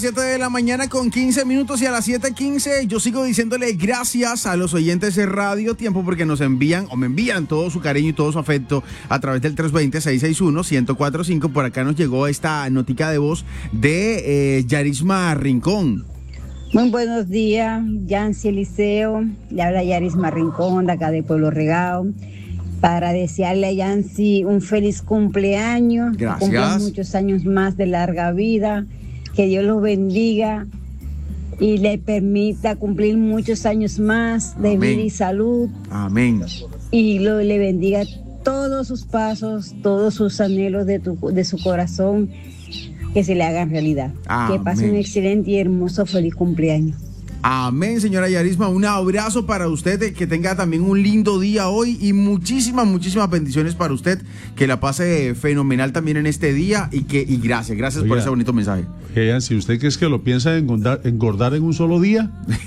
las 7 de la mañana con 15 minutos y a las 7:15 yo sigo diciéndole gracias a los oyentes de Radio Tiempo porque nos envían o me envían todo su cariño y todo su afecto a través del 320-661-1045. Por acá nos llegó esta notica de voz de Yarisma Rincón. Muy buenos días, Yancy Eliseo, le habla Yarisma Rincón de acá de Pueblo Regao, para desearle a Yancy un feliz cumpleaños. Gracias. Cumpla muchos años más de larga vida, que Dios los bendiga y le permita cumplir muchos años más de vida y salud. Amén. Y le bendiga todos sus pasos, todos sus anhelos de su corazón, que se le hagan realidad. Amén. Que pase un excelente y hermoso feliz cumpleaños. Amén, señora Yarisma, un abrazo para usted, que tenga también un lindo día hoy y muchísimas bendiciones para usted, que la pase fenomenal también en este día y gracias por ese bonito mensaje. Si usted cree que lo piensa engordar en un solo día.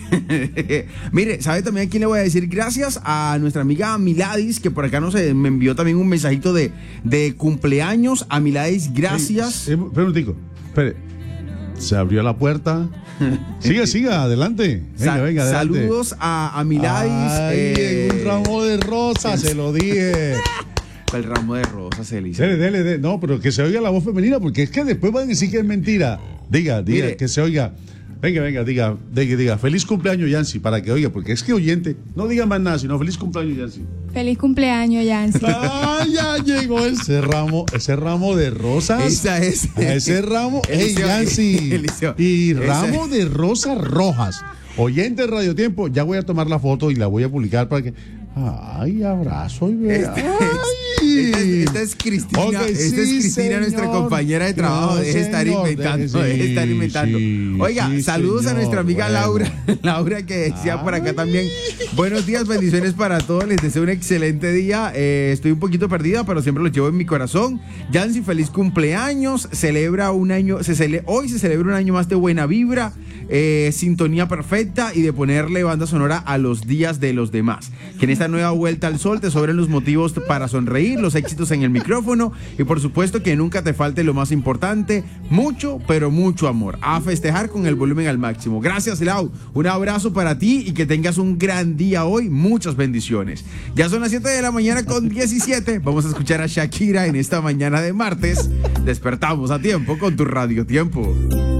Mire, ¿sabe también a quién le voy a decir gracias? A nuestra amiga Miladis, que por acá me envió también un mensajito de cumpleaños. A Miladis, gracias. Espera un tico, espere. Se abrió la puerta. Siga, adelante. Venga, adelante. Saludos a Miladis. Un ramo de rosas, se lo dije. El ramo de rosas, Elisa. Dele. No, pero que se oiga la voz femenina, porque es que después van a decir que es mentira. Diga, mire, que se oiga. Venga, diga, feliz cumpleaños, Yancy, para que oiga, porque es que oyente, no diga más nada, sino feliz cumpleaños, Yancy. Feliz cumpleaños, Yancy. Ya llegó ese ramo de rosas. Esa es. Ese ramo, Yancy. Y ramo de rosas rojas. Oyente de Radio Tiempo, ya voy a tomar la foto y la voy a publicar para que. Ay, abrazo y vea. Esta es Cristina. Okay, esta es Cristina, señor, nuestra compañera de trabajo. Deje estar inventando. Oiga, saludos a nuestra amiga Laura. Laura, que decía por acá también. Buenos días, bendiciones para todos. Les deseo un excelente día. Estoy un poquito perdida, pero siempre los llevo en mi corazón. Yancy, feliz cumpleaños. Celebra un año. Hoy se celebra un año más de buena vibra, sintonía perfecta y de ponerle banda sonora a los días de los demás. Que en esta nueva vuelta al sol te sobren los motivos para sonreír, los éxitos en el micrófono y por supuesto que nunca te falte lo más importante, mucho, pero mucho amor. A festejar con el volumen al máximo. Gracias, Lau. Un abrazo para ti y que tengas un gran día hoy. Muchas bendiciones. Ya son las 7 de la mañana con 17. Vamos a escuchar a Shakira en esta mañana de martes. Despertamos a tiempo con tu Radio Tiempo.